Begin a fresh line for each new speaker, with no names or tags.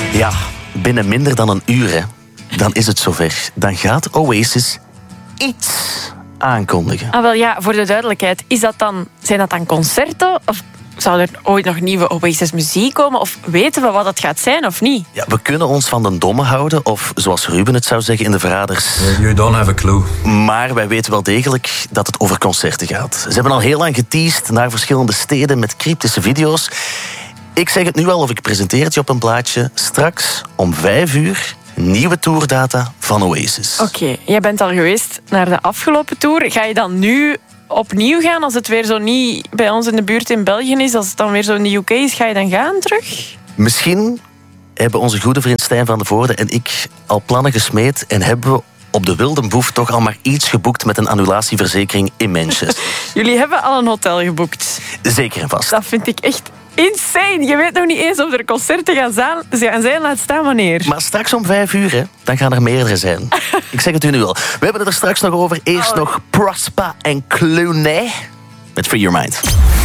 Ja, binnen minder dan een uur, hè, dan is het zover. Dan gaat Oasis iets aankondigen.
Ah, wel ja, voor de duidelijkheid. Zijn dat dan concerten? Of zou er ooit nog nieuwe Oasis muziek komen? Of weten we wat het gaat zijn of niet?
Ja, we kunnen ons van de domme houden, of zoals Ruben het zou zeggen in de Verraders.
You don't have a clue.
Maar wij weten wel degelijk dat het over concerten gaat. Ze hebben al heel lang geteased naar verschillende steden met cryptische video's. Ik zeg het nu al, of ik presenteer het je op een blaadje. Straks om 5:00 nieuwe tourdata van Oasis.
Oké, jij bent al geweest naar de afgelopen tour. Ga je dan nu opnieuw gaan als het weer zo niet bij ons in de buurt in België is? Als het dan weer zo in de UK is, ga je dan gaan terug?
Misschien hebben onze goede vriend Stijn van de Voorde en ik al plannen gesmeed en hebben we op de wilde boef toch al maar iets geboekt met een annulatieverzekering in Manchester.
Jullie hebben al een hotel geboekt.
Zeker en vast.
Dat vind ik echt insane. Je weet nog niet eens of er concerten gaan zijn, laat staan wanneer.
Maar straks om 5:00, hè, dan gaan er meerdere zijn. Ik zeg het u nu al. We hebben het er straks nog over. Eerst nog Prospa en Clooney met Free Your Mind.